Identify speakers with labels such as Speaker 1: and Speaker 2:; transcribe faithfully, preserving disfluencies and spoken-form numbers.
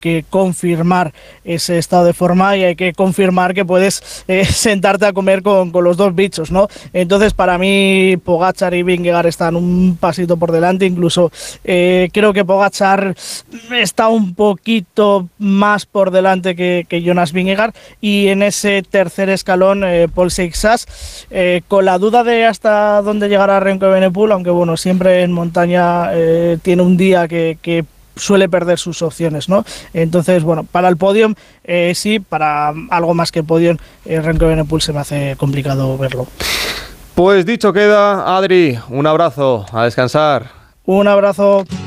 Speaker 1: que confirmar ese estado de forma y hay que confirmar que puedes eh, sentarte a comer con, con los dos bichos, ¿no? Entonces, para mí, Pogačar y Vingegaard están un pasito por delante. Incluso eh, creo que Pogačar está un poquito más por delante que, que Jonas Vingegaard. Y en ese tercer escalón, eh, Paul Seixas, eh, con la duda de hasta dónde llegará Remco Evenepoel, aunque bueno, siempre en montaña eh, tiene un día que, que suele perder sus opciones, ¿no? Entonces, bueno, para el podium eh, sí, para algo más que podium, eh, Remco Evenepoel se me hace complicado verlo.
Speaker 2: Pues dicho queda, Adri, un abrazo, a descansar.
Speaker 1: Un abrazo.